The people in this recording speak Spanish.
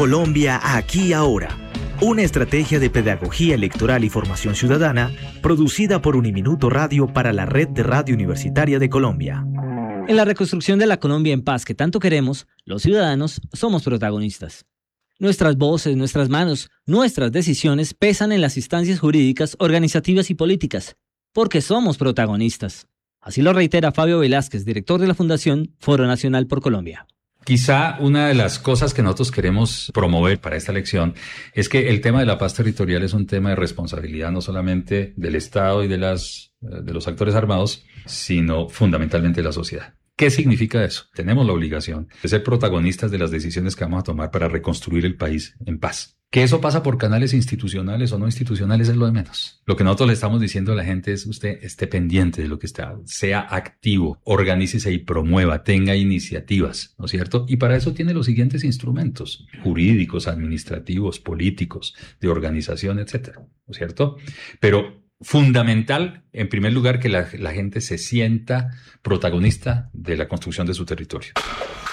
Colombia aquí ahora. Una estrategia de pedagogía electoral y formación ciudadana producida por Uniminuto Radio para la Red de Radio Universitaria de Colombia. En la reconstrucción de la Colombia en paz que tanto queremos, los ciudadanos somos protagonistas. Nuestras voces, nuestras manos, nuestras decisiones pesan en las instancias jurídicas, organizativas y políticas, porque somos protagonistas. Así lo reitera Fabio Velázquez, director de la Fundación Foro Nacional por Colombia. Quizá una de las cosas que nosotros queremos promover para esta elección es que el tema de la paz territorial es un tema de responsabilidad no solamente del Estado y de los actores armados, sino fundamentalmente de la sociedad. ¿Qué significa eso? Tenemos la obligación de ser protagonistas de las decisiones que vamos a tomar para reconstruir el país en paz. Que eso pasa por canales institucionales o no institucionales es lo de menos. Lo que nosotros le estamos diciendo a la gente es: usted esté pendiente de lo que está, sea activo, organícese y promueva, tenga iniciativas, ¿no es cierto? Y para eso tiene los siguientes instrumentos: jurídicos, administrativos, políticos, de organización, etcétera, ¿no es cierto? Pero fundamental, en primer lugar, que la gente se sienta protagonista de la construcción de su territorio.